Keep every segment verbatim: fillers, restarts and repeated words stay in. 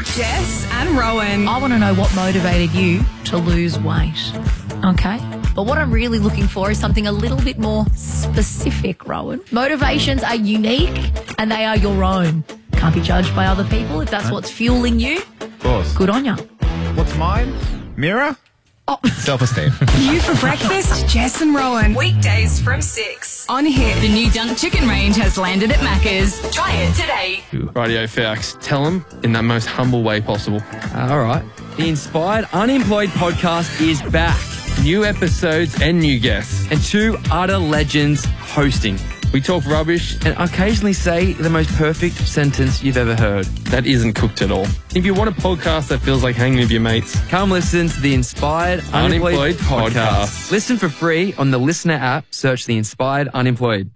Jess and Rowan. I want to know what motivated you to lose weight. Okay? But what I'm really looking for is something a little bit more specific, Rowan. Motivations are unique and they are your own. Can't be judged by other people. If that's what's fueling you, Of course. good on you. What's mine? Mirror? Oh. Self-esteem. You for breakfast, Jess and Rowan. Weekdays from six on Hit. The new Dunk Chicken range has landed at Macca's. Try it today. Radio Fax. Tell them in that most humble way possible. Uh, all right. The Inspired Unemployed podcast is back. New episodes and new guests. And two utter legends hosting. We talk rubbish, And occasionally say the most perfect sentence you've ever heard. that isn't cooked at all. If you want a podcast that feels like hanging with your mates, Come listen to the Inspired Unemployed, Unemployed podcast. Podcast. Listen for free on the Listener app. Search the Inspired Unemployed.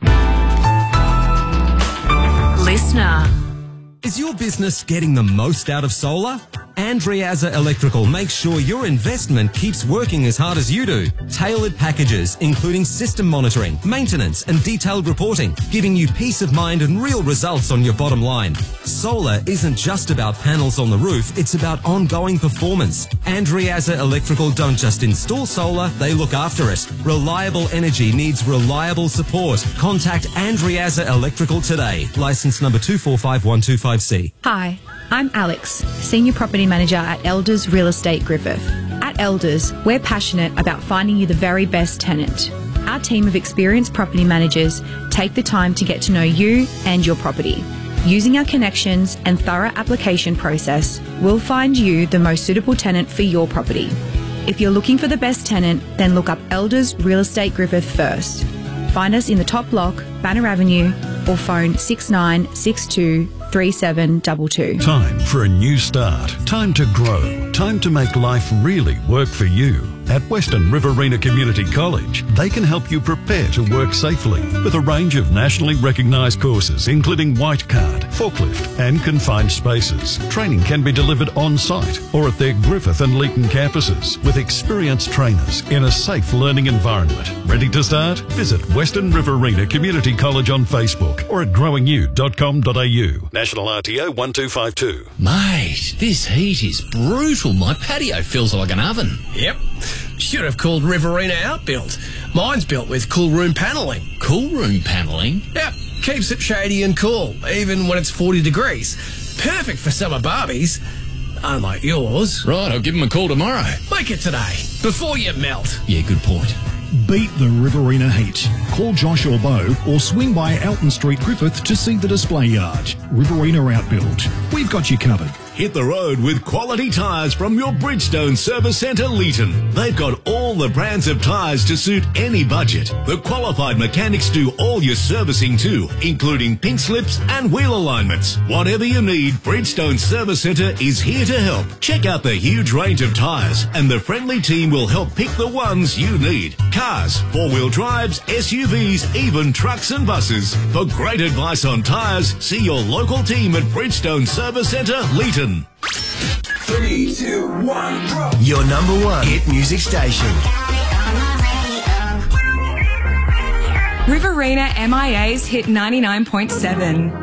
Listener. Is your business getting the most out of solar? Andreazza Electrical makes sure your investment keeps working as hard as you do. Tailored packages, including system monitoring, maintenance, and detailed reporting, giving you peace of mind and real results on your bottom line. Solar isn't just about panels on the roof, it's about ongoing performance. Andreazza Electrical don't just install solar, they look after it. Reliable energy needs reliable support. Contact Andreazza Electrical today. License number two four five one two five C. Hi, I'm Alex, Senior Property Manager at Elders Real Estate Griffith. At Elders, we're passionate about finding you the very best tenant. Our team of experienced property managers take the time to get to know you and your property. Using our connections and thorough application process, we'll find you the most suitable tenant for your property. If you're looking for the best tenant, then look up Elders Real Estate Griffith first. Find us in the top block, Banner Avenue, or phone six nine six two three seven two two. Time for a new start. Time to grow. Time to make life really work for you. At Western Riverina Community College, they can help you prepare to work safely with a range of nationally recognised courses including white card, forklift and confined spaces. Training can be delivered on site or at their Griffith and Leeton campuses with experienced trainers in a safe learning environment. Ready to start? Visit Western Riverina Community College on Facebook or at growing u dot com dot a u. National R T O one two five two. Mate, this heat is brutal. My patio feels like an oven. Yep. Should have called Riverina Outbuilt. Mine's built with cool room panelling. Cool room panelling? Yep. Keeps it shady and cool, even when it's forty degrees. Perfect for summer barbies. Unlike yours. Right, I'll give him a call tomorrow. Make it today, before you melt. Yeah, good point. Beat the Riverina heat. Call Josh or Bo or swing by Alton Street, Griffith to see the display yard. Riverina Outbuilt. We've got you covered. Hit the road with quality tyres from your Bridgestone Service Centre, Leeton. They've got all the brands of tyres to suit any budget. The qualified mechanics do all your servicing too, including pink slips and wheel alignments. Whatever you need, Bridgestone Service Centre is here to help. Check out the huge range of tyres and the friendly team will help pick the ones you need. Cars, four-wheel drives, S U Vs, even trucks and buses. For great advice on tyres, see your local team at Bridgestone Service Centre, Leeton. Three, two, one, go. Your number one hit music station. Riverina M I A's Hit ninety-nine point seven.